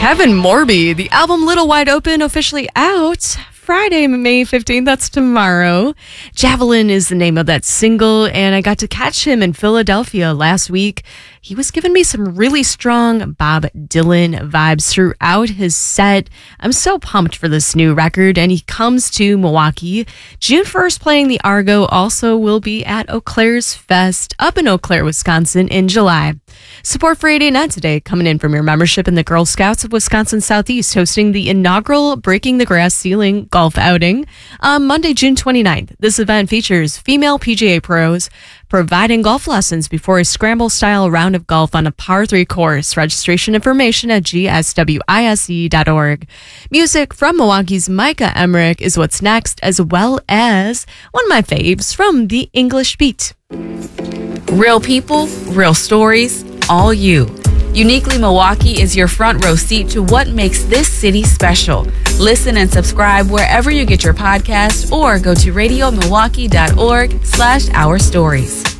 Kevin Morby, the album Little Wide Open officially out Friday, May 15th. That's tomorrow. Javelin is the name of that single, and I got to catch him in Philadelphia last week. He was giving me some really strong Bob Dylan vibes throughout his set. I'm so pumped for this new record, and he comes to Milwaukee June 1st playing the Argo. Also will be at Eau Claire's Fest up in Eau Claire, Wisconsin in July. Support for 88.9 today coming in from your membership in the Girl Scouts of Wisconsin Southeast, hosting the inaugural Breaking the Grass Ceiling golf outing on Monday, June 29th. This event features female PGA pros providing golf lessons before a scramble-style round of golf on a par 3 course. Registration information at gswise.org. Music from Milwaukee's Micah Emmerich is what's next, as well as one of my faves from the English Beat. Real people, real stories, all you. Uniquely Milwaukee is your front row seat to what makes this city special. Listen and subscribe wherever you get your podcast or go to radiomilwaukee.org/ourstories.